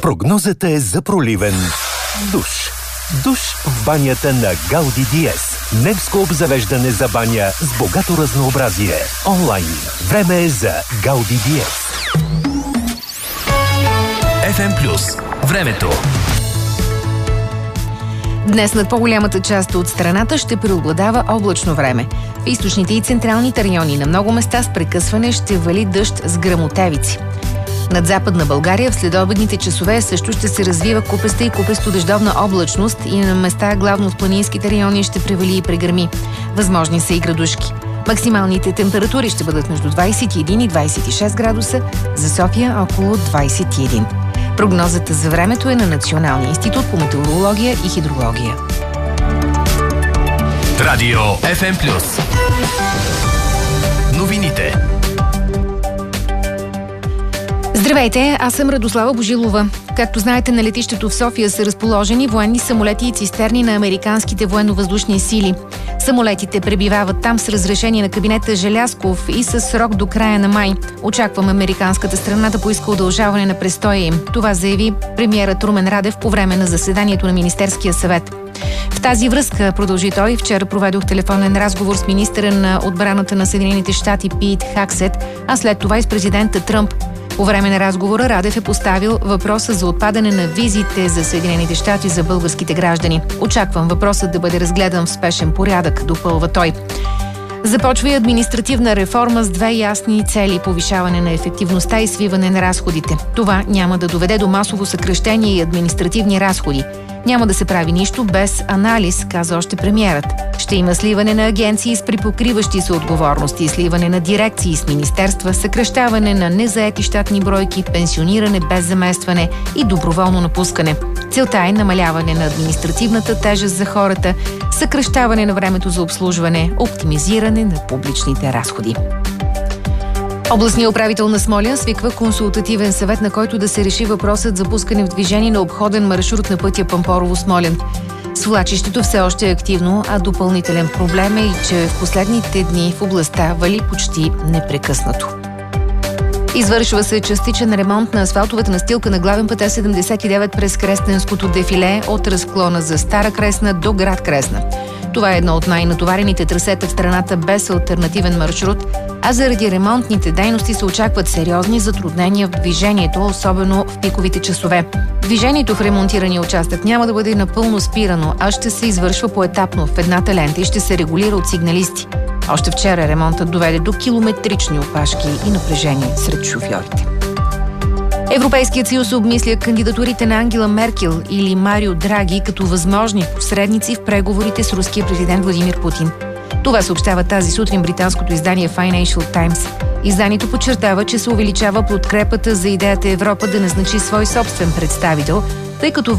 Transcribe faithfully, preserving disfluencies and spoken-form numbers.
Прогнозата е за проливен душ. Душ в банята на Гауди Диез. Немско обзавеждане за баня с богато разнообразие. Онлайн. Време е за Гауди Диез. еф ем Плюс. Времето. Днес над по-голямата част от страната ще преобладава облачно време. В източните и централните райони на много места с прекъсване ще вали дъжд с гръмотевици. Над Западна България в следобедните часове също ще се развива купеста и купесто-дъждовна облачност и на места, главно в планинските райони, ще превали и прегърми. Възможни са и градушки. Максималните температури ще бъдат между двадесет и един и двадесет и шест градуса, за София около двадесет и един. Прогнозата за времето е на Националния институт по метеорология и хидрология. Радио еф ем Плюс. Новините. Здравейте, аз съм Радослава Божилова. Както знаете, на летището в София са разположени военни самолети и цистерни на американските военно-въздушни сили. Самолетите пребивават там с разрешение на кабинета Желязков и с срок до края на май. Очаквам американската страна да поиска удължаване на престоя им. Това заяви премиерът Румен Радев по време на заседанието на Министерския съвет. В тази връзка, продължи той, вчера проведох телефонен разговор с министъра на отбраната на Съединените щати Пит Хаксет, а след това и с президента Тръмп. По време на разговора Радев е поставил въпроса за отпадане на визите за Съединените щати за българските граждани. Очаквам въпросът да бъде разгледан в спешен порядък, допълва той. Започва и административна реформа с две ясни цели – повишаване на ефективността и свиване на разходите. Това няма да доведе до масово съкращение и административни разходи. Няма да се прави нищо без анализ, каза още премиерът. Ще има сливане на агенции с припокриващи се отговорности, сливане на дирекции с министерства, съкращаване на незаети щатни бройки, пенсиониране без заместване и доброволно напускане. Целта е намаляване на административната тежест за хората, съкращаване на времето за обслужване, оптимизиране на публичните разходи. Областният управител на Смолян свиква консултативен съвет, на който да се реши въпросът за пускане в движение на обходен маршрут на пътя Пампорово-Смолян. Свлачището все още е активно, а допълнителен проблем е и че в последните дни в областта вали почти непрекъснато. Извършва се частичен ремонт на асфалтовата настилка на главен път Е седемдесет и девет през Кресненското дефиле от разклона за Стара Кресна до град Кресна. Това е едно от най-натоварените трасета в страната без алтернативен маршрут, а заради ремонтните дейности се очакват сериозни затруднения в движението, особено в пиковите часове. Движението в ремонтирания участък няма да бъде напълно спирано, а ще се извършва поетапно в едната лента и ще се регулира от сигналисти. Още вчера ремонтът доведе до километрични опашки и напрежение сред шофьорите. Европейският съюз обмисля кандидатурите на Ангела Меркел или Марио Драги като възможни посредници в преговорите с руския президент Владимир Путин. Това съобщава тази сутрин британското издание Financial Times. Изданието подчертава, че се увеличава подкрепата за идеята Европа да назначи свой собствен представител, тъй като